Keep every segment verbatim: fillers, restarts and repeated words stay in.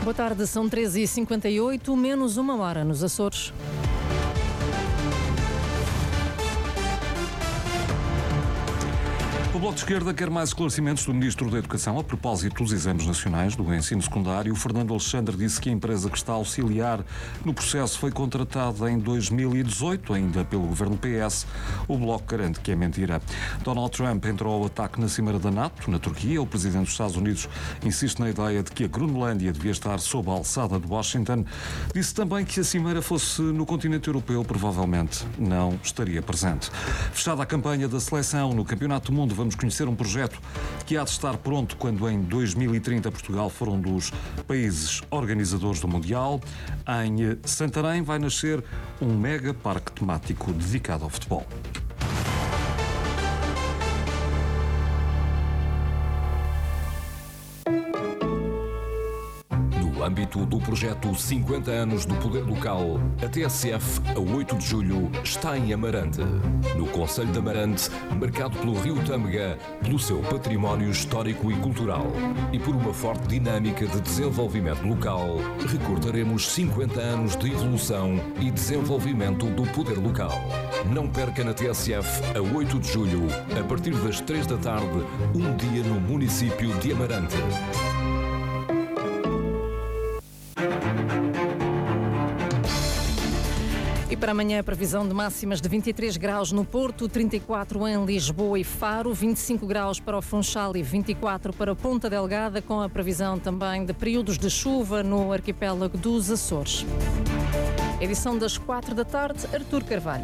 Boa tarde, são treze e cinquenta e oito, menos uma hora nos Açores. O Bloco de Esquerda quer mais esclarecimentos do Ministro da Educação a propósito dos exames nacionais do ensino secundário. O Fernando Alexandre disse que a empresa que está a auxiliar no processo foi contratada em dois mil e dezoito, ainda pelo governo P S. O Bloco garante que é mentira. Donald Trump entrou ao ataque na Cimeira da NATO, na Turquia. O Presidente dos Estados Unidos insiste na ideia de que a Groenlândia devia estar sob a alçada de Washington. Disse também que se a Cimeira fosse no continente europeu, provavelmente não estaria presente. Fechada a campanha da seleção no Campeonato do Mundo, vamos conhecer um projeto que há de estar pronto quando em dois mil e trinta Portugal for um dos países organizadores do Mundial. Em Santarém vai nascer um mega parque temático dedicado ao futebol. No âmbito do projeto cinquenta anos do Poder Local, a T S F, a oito de julho, está em Amarante. No concelho de Amarante, marcado pelo Rio Tâmega, pelo seu património histórico e cultural e por uma forte dinâmica de desenvolvimento local, recordaremos cinquenta anos de evolução e desenvolvimento do Poder Local. Não perca na T S F, a oito de julho, a partir das três da tarde, um dia no município de Amarante. E para amanhã a previsão de máximas de vinte e três graus no Porto, trinta e quatro em Lisboa e Faro, vinte e cinco graus para o Funchal e vinte e quatro para Ponta Delgada, com a previsão também de períodos de chuva no arquipélago dos Açores. Edição das quatro da tarde, Artur Carvalho.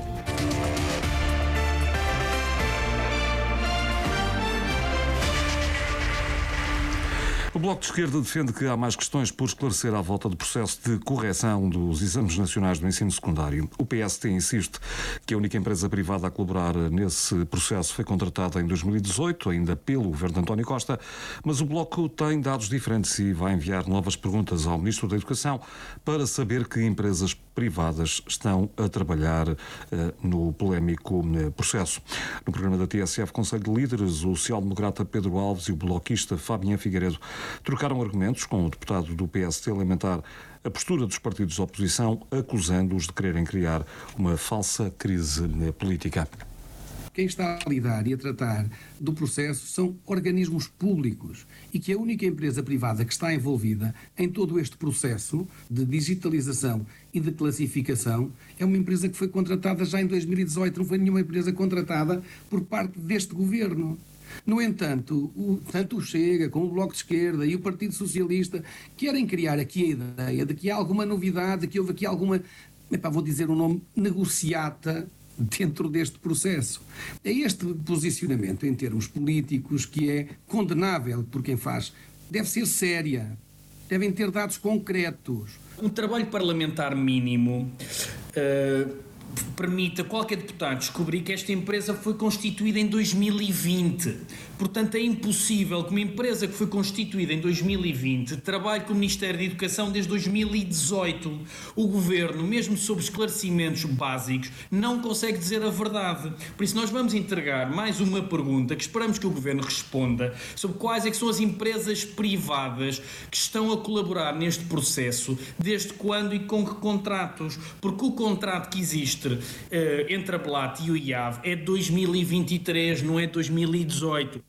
O Bloco de Esquerda defende que há mais questões por esclarecer à volta do processo de correção dos exames nacionais do ensino secundário. O P S T insiste que a única empresa privada a colaborar nesse processo foi contratada em dois mil e dezoito, ainda pelo governo de António Costa, mas o Bloco tem dados diferentes e vai enviar novas perguntas ao Ministro da Educação para saber que empresas privadas estão a trabalhar uh, no polémico uh, processo. No programa da T S F Conselho de Líderes, o social-democrata Pedro Alves e o bloquista Fabián Figueiredo trocaram argumentos com o deputado do P S T a lamentar a postura dos partidos de oposição, acusando-os de quererem criar uma falsa crise política. Quem está a lidar e a tratar do processo são organismos públicos e que a única empresa privada que está envolvida em todo este processo de digitalização e de classificação é uma empresa que foi contratada já em dois mil e dezoito, não foi nenhuma empresa contratada por parte deste governo. No entanto, o, tanto o Chega como o Bloco de Esquerda e o Partido Socialista querem criar aqui a ideia de que há alguma novidade, de que houve aqui alguma, epá, vou dizer o nome, negociata dentro deste processo. É este posicionamento em termos políticos que é condenável por quem faz. Deve ser séria, devem ter dados concretos. Um trabalho parlamentar mínimo uh... permite a qualquer deputado descobrir que esta empresa foi constituída em dois mil e vinte. Portanto, é impossível que uma empresa que foi constituída em dois mil e vinte trabalhe com o Ministério da Educação desde dois mil e dezoito. O Governo, mesmo sob esclarecimentos básicos, não consegue dizer a verdade. Por isso, nós vamos entregar mais uma pergunta que esperamos que o Governo responda sobre quais é que são as empresas privadas que estão a colaborar neste processo, desde quando e com que contratos. Porque o contrato que existe uh, entre a Blat e o I A V é de dois mil e vinte e três, não é dois mil e dezoito.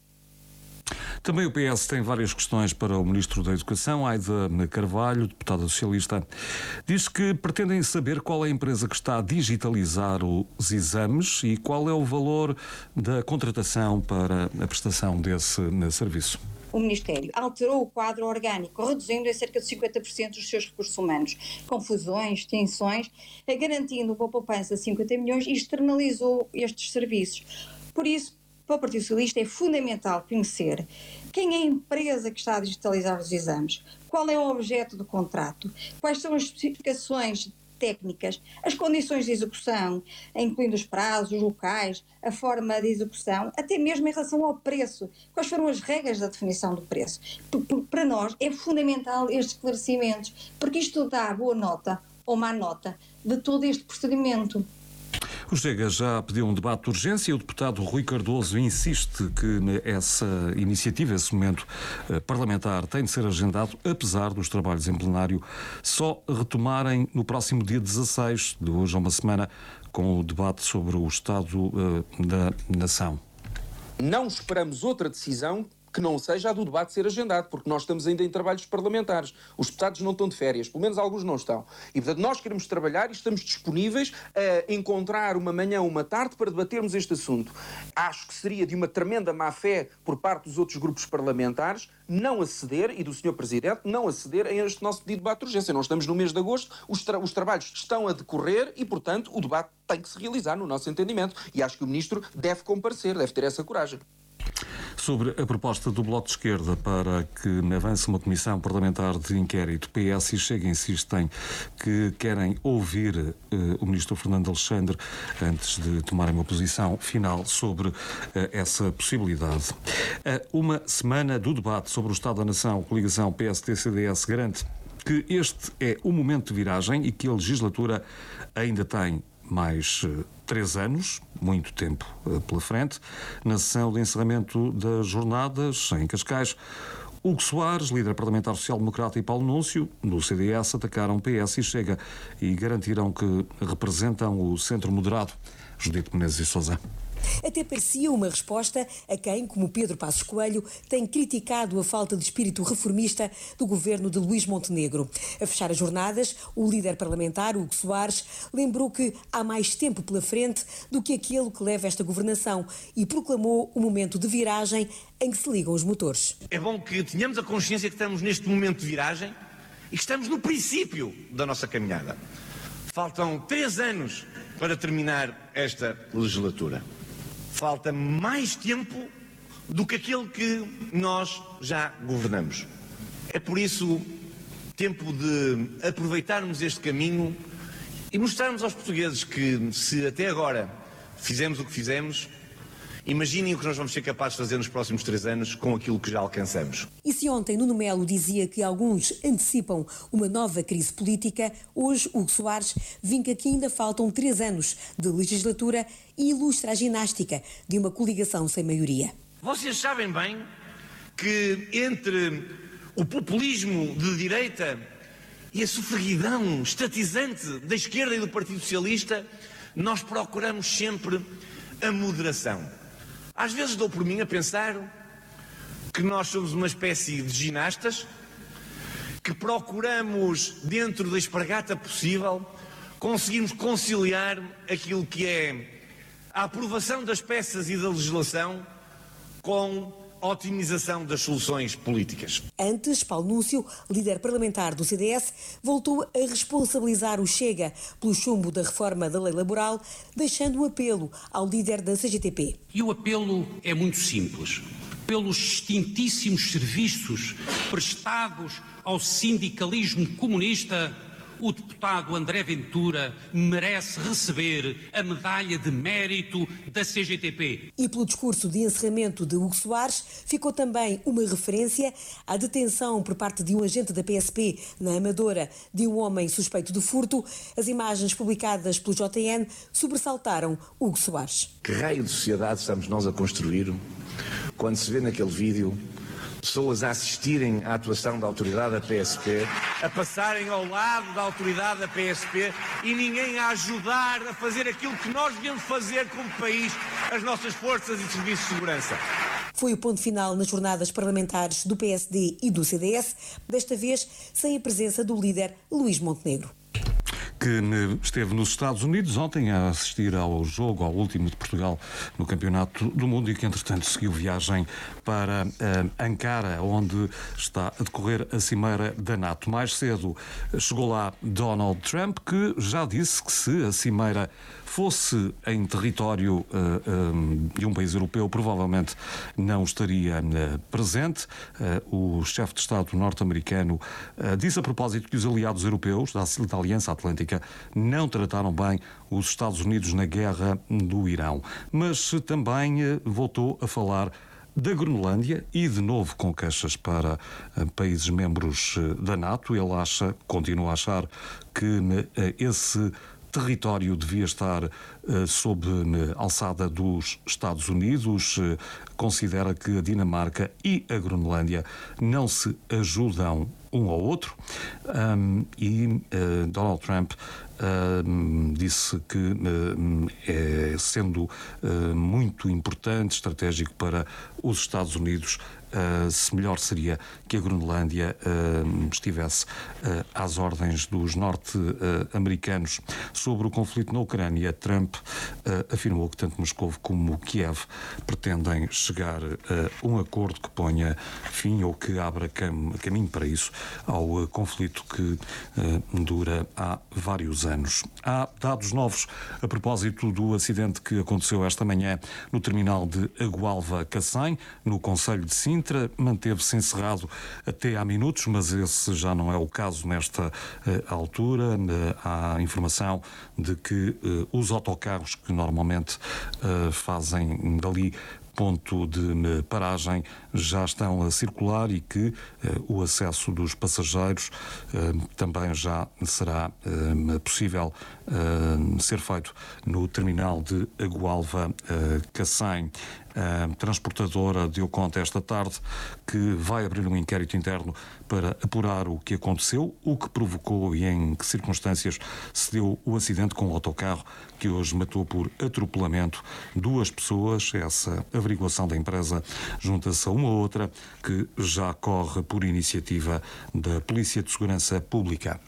Também o P S tem várias questões para o Ministro da Educação, Aida Carvalho, deputada socialista. Diz que pretendem saber qual é a empresa que está a digitalizar os exames e qual é o valor da contratação para a prestação desse serviço. O Ministério alterou o quadro orgânico, reduzindo em cerca de cinquenta por cento os seus recursos humanos, com fusões, extinções, garantindo uma poupança de cinquenta milhões e externalizou estes serviços. Por isso, para o Partido Socialista é fundamental conhecer quem é a empresa que está a digitalizar os exames, qual é o objeto do contrato, quais são as especificações técnicas, as condições de execução, incluindo os prazos, os locais, a forma de execução, até mesmo em relação ao preço, quais foram as regras da definição do preço. Para nós é fundamental estes esclarecimentos, porque isto dá boa nota ou má nota de todo este procedimento. O Chega já pediu um debate de urgência e o deputado Rui Cardoso insiste que essa iniciativa, esse momento parlamentar, tem de ser agendado, apesar dos trabalhos em plenário só retomarem no próximo dia dezasseis, de hoje a uma semana, com o debate sobre o Estado uh, da Nação. Não esperamos outra decisão que não seja a do debate ser agendado, porque nós estamos ainda em trabalhos parlamentares. Os deputados não estão de férias, pelo menos alguns não estão. E, portanto, nós queremos trabalhar e estamos disponíveis a encontrar uma manhã ou uma tarde para debatermos este assunto. Acho que seria de uma tremenda má-fé por parte dos outros grupos parlamentares não aceder, e do senhor Presidente, não aceder a este nosso pedido de debate de urgência. Nós estamos no mês de agosto, os, tra- os trabalhos estão a decorrer e, portanto, o debate tem que se realizar no nosso entendimento. E acho que o Ministro deve comparecer, deve ter essa coragem. Sobre a proposta do Bloco de Esquerda para que avance uma comissão parlamentar de inquérito, P S e Chega insistem que querem ouvir uh, o ministro Fernando Alexandre antes de tomarem uma posição final sobre uh, essa possibilidade. Uh, uma semana do debate sobre o Estado da Nação, a coligação P S D C D S garante que este é o momento de viragem e que a legislatura ainda tem mais uh, três anos, muito tempo uh, pela frente. Na sessão de encerramento das jornadas, em Cascais, Hugo Soares, líder parlamentar social-democrata, e Paulo Núncio, do C D S, atacaram P S e Chega e garantiram que representam o centro moderado. Judite Menezes e Sousa. Até parecia uma resposta a quem, como Pedro Passos Coelho, tem criticado a falta de espírito reformista do governo de Luís Montenegro. A fechar as jornadas, o líder parlamentar, Hugo Soares, lembrou que há mais tempo pela frente do que aquele que leva esta governação e proclamou o momento de viragem em que se ligam os motores. É bom que tenhamos a consciência que estamos neste momento de viragem e que estamos no princípio da nossa caminhada. Faltam três anos para terminar esta legislatura. Falta mais tempo do que aquele que nós já governamos. É por isso tempo de aproveitarmos este caminho e mostrarmos aos portugueses que, se até agora fizemos o que fizemos, imaginem o que nós vamos ser capazes de fazer nos próximos três anos com aquilo que já alcançamos. E se ontem Nuno Melo dizia que alguns antecipam uma nova crise política, hoje Hugo Soares vinca que ainda faltam três anos de legislatura e ilustra a ginástica de uma coligação sem maioria. Vocês sabem bem que entre o populismo de direita e a sofreguidão estatizante da esquerda e do Partido Socialista, nós procuramos sempre a moderação. Às vezes dou por mim a pensar que nós somos uma espécie de ginastas que procuramos, dentro da espargata possível, conseguirmos conciliar aquilo que é a aprovação das peças e da legislação com a otimização das soluções políticas. Antes, Paulo Núncio, líder parlamentar do C D S, voltou a responsabilizar o Chega pelo chumbo da reforma da lei laboral, deixando um apelo ao líder da C G T P. E o apelo é muito simples. Pelos extintíssimos serviços prestados ao sindicalismo comunista, o deputado André Ventura merece receber a medalha de mérito da C G T P. E pelo discurso de encerramento de Hugo Soares, ficou também uma referência à detenção por parte de um agente da P S P na Amadora de um homem suspeito de furto. As imagens publicadas pelo J N sobressaltaram Hugo Soares. Que raio de sociedade estamos nós a construir quando se vê naquele vídeo pessoas a assistirem à atuação da autoridade da P S P, a passarem ao lado da autoridade da P S P e ninguém a ajudar a fazer aquilo que nós devemos fazer como país, as nossas forças e serviços de segurança. Foi o ponto final nas jornadas parlamentares do P S D e do C D S, desta vez sem a presença do líder Luís Montenegro. Que esteve nos Estados Unidos ontem a assistir ao jogo, ao último de Portugal no Campeonato do Mundo e que, entretanto, seguiu viagem para uh, Ankara, onde está a decorrer a cimeira da NATO. Mais cedo chegou lá Donald Trump, que já disse que se a cimeira fosse em território uh, um, de um país europeu, provavelmente não estaria uh, presente. Uh, o chefe de Estado norte-americano uh, disse a propósito que os aliados europeus da, da Aliança Atlântica não trataram bem os Estados Unidos na guerra do Irão. Mas uh, também uh, voltou a falar da Groenlândia e, de novo, com queixas para uh, países membros uh, da NATO. Ele acha, continua a achar, que uh, esse território devia estar uh, sob a alçada dos Estados Unidos. Considera que a Dinamarca e a Groenlândia não se ajudam um ao outro. Um, e uh, Donald Trump uh, disse que, uh, é, sendo uh, muito importante, estratégico para os Estados Unidos, Uh, se melhor seria que a Groenlândia uh, estivesse uh, às ordens dos norte-americanos. Sobre o conflito na Ucrânia, Trump uh, afirmou que tanto Moscou como Kiev pretendem chegar a uh, um acordo que ponha fim ou que abra cam- caminho para isso ao uh, conflito que uh, dura há vários anos. Há dados novos a propósito do acidente que aconteceu esta manhã no terminal de Agualva-Cacém, no concelho de Sintra. Manteve-se encerrado até há minutos, mas esse já não é o caso nesta uh, altura. Uh, há informação de que uh, os autocarros que normalmente uh, fazem dali ponto de paragem já estão a circular e que uh, o acesso dos passageiros uh, também já será uh, possível uh, ser feito no terminal de Agualva-Cacém. Uh, A transportadora deu conta esta tarde que vai abrir um inquérito interno para apurar o que aconteceu, o que provocou e em que circunstâncias se deu o acidente com o autocarro que hoje matou por atropelamento duas pessoas. Essa averiguação da empresa junta-se a uma outra que já corre por iniciativa da Polícia de Segurança Pública.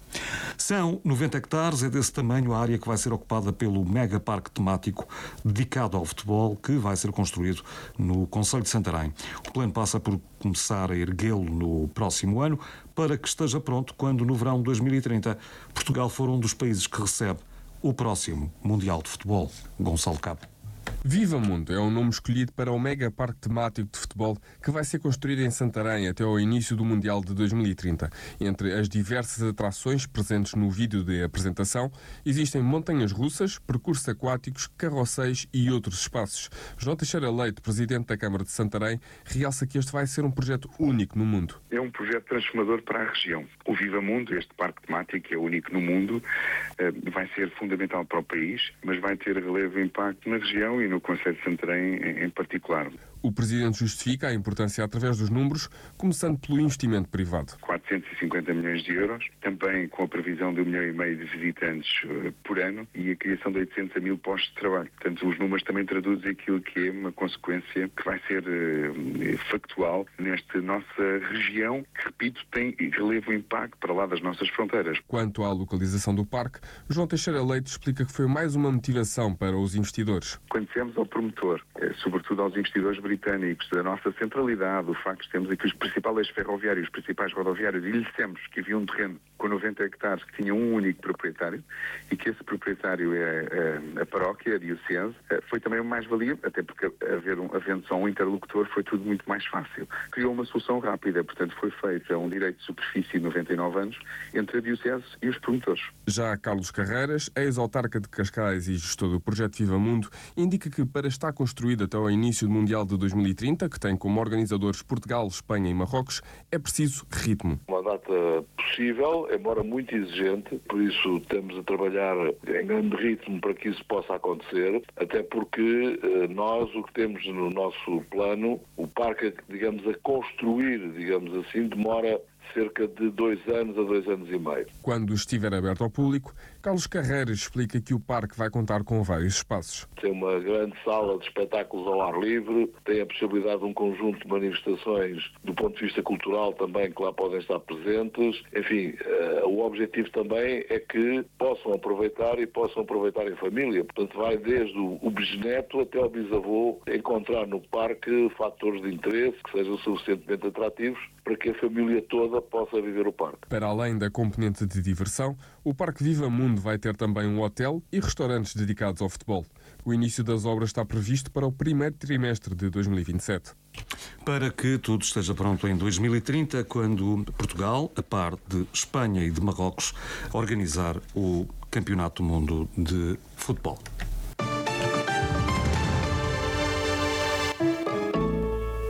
São noventa hectares, é desse tamanho a área que vai ser ocupada pelo mega parque temático dedicado ao futebol que vai ser construído no concelho de Santarém. O plano passa por começar a erguê-lo no próximo ano para que esteja pronto quando, no verão de dois mil e trinta, Portugal for um dos países que recebe o próximo Mundial de Futebol. Gonçalo Cabo. Viva Mundo é o nome escolhido para o mega parque temático de futebol que vai ser construído em Santarém até ao início do Mundial de dois mil e trinta. Entre as diversas atrações presentes no vídeo de apresentação, existem montanhas russas, percursos aquáticos, carrosséis e outros espaços. João Teixeira Leite, presidente da Câmara de Santarém, realça que este vai ser um projeto único no mundo. É um projeto transformador para a região. O Viva Mundo, este parque temático, é único no mundo, vai ser fundamental para o país, mas vai ter relevo e impacto na região e no Concelho de Santarém em particular. O Presidente justifica a importância através dos números, começando pelo investimento privado. quatrocentos e cinquenta milhões de euros, também com a previsão de um milhão e meio de visitantes uh, por ano e a criação de oitocentos a mil postos de trabalho. Portanto, os números também traduzem aquilo que é uma consequência que vai ser uh, factual nesta nossa região, que, repito, tem relevo e impacto para lá das nossas fronteiras. Quanto à localização do parque, João Teixeira Leite explica que foi mais uma motivação para os investidores. Quando dissemos ao promotor, eh, sobretudo aos investidores britânicos, da nossa centralidade, o facto de termos aqui os principais ferroviários, os principais rodoviários, e lhe dissemos que havia um terreno com noventa hectares que tinha um único proprietário e que esse proprietário é, é a paróquia, a diocese, foi também uma mais-valia, até porque haver um, havendo só um interlocutor foi tudo muito mais fácil. Criou uma solução rápida, portanto foi feita um direito de superfície de noventa e nove anos entre a diocese e os promotores. Já Carlos Carreiras, ex-autarca de Cascais e gestor do projeto Viva Mundo, indica que para estar construído até ao início do Mundial de dois mil e trinta, que tem como organizadores Portugal, Espanha e Marrocos, é preciso ritmo. Uma data possível, embora muito exigente, por isso estamos a trabalhar em grande ritmo para que isso possa acontecer, até porque nós o que temos no nosso plano, o parque, digamos, a construir, digamos assim, demora cerca de dois anos a dois anos e meio. Quando estiver aberto ao público, Carlos Carreiras explica que o parque vai contar com vários espaços. Tem uma grande sala de espetáculos ao ar livre, tem a possibilidade de um conjunto de manifestações do ponto de vista cultural também que lá podem estar presentes. Enfim, uh, o objetivo também é que possam aproveitar e possam aproveitar em família. Portanto, vai desde o, o bisneto até ao bisavô encontrar no parque fatores de interesse que sejam suficientemente atrativos para que a família toda possa viver o parque. Para além da componente de diversão, o Parque Viva Mundo vai ter também um hotel e restaurantes dedicados ao futebol. O início das obras está previsto para o primeiro trimestre de dois mil e vinte e sete. Para que tudo esteja pronto em dois mil e trinta, quando Portugal, a par de Espanha e de Marrocos, organizar o Campeonato do Mundo de Futebol. Sabem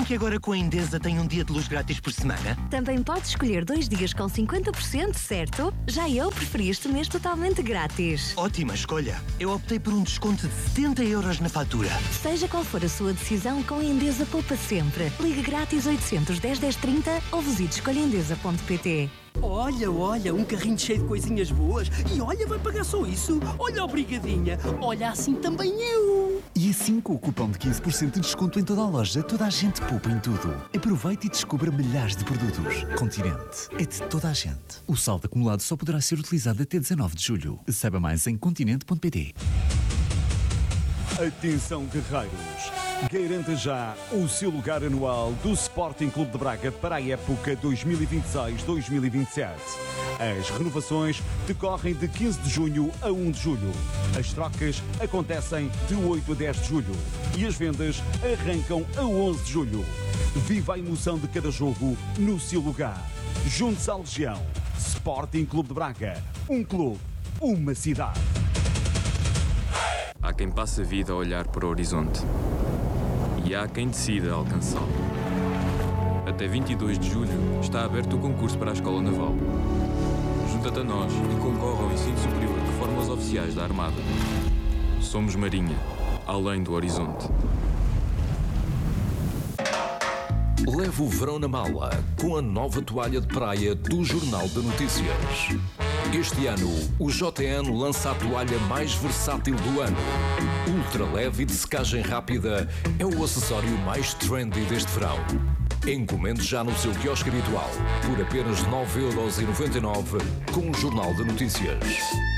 que agora com a Endesa tem um dia de luz grátis por semana? Também podes escolher dois dias com cinquenta por cento, certo? Já eu preferi este mês totalmente grátis. Ótima escolha. Eu optei por um desconto de setenta euros na fatura. Seja qual for a sua decisão, com a Endesa poupa sempre. Ligue grátis oitocentos, dez, dez, trinta ou visite escolha endesa ponto pt. Olha, olha, um carrinho cheio de coisinhas boas. E olha, vai pagar só isso. Olha a brigadinha. Olha, assim também eu. E assim, com o cupom de quinze por cento de desconto em toda a loja, toda a gente poupa em tudo. Aproveite e descubra milhares de produtos. Continente é de toda a gente. O saldo acumulado só poderá ser utilizado até dezanove de julho. Saiba mais em continente ponto pt. Atenção, guerreiros! Garanta já o seu lugar anual do Sporting Clube de Braga para a época dois mil e vinte e seis dois mil e vinte e sete. As renovações decorrem de quinze de junho a um de julho. As trocas acontecem de oito a dez de julho. E as vendas arrancam a onze de julho. Viva a emoção de cada jogo no seu lugar. Junte-se à Legião. Sporting Clube de Braga. Um clube, uma cidade. Há quem passe a vida a olhar para o horizonte e há quem decida alcançá-lo. Até vinte e dois de julho está aberto o concurso para a Escola Naval. Junta-te a nós e concorre ao ensino superior que forma os oficiais da Armada. Somos Marinha, além do horizonte. Leve o verão na mala com a nova toalha de praia do Jornal de Notícias. Este ano, o J N lança a toalha mais versátil do ano. Ultra leve e de secagem rápida é o acessório mais trendy deste verão. Encomende já no seu quiosque habitual por apenas nove euros e noventa e nove com o Jornal de Notícias.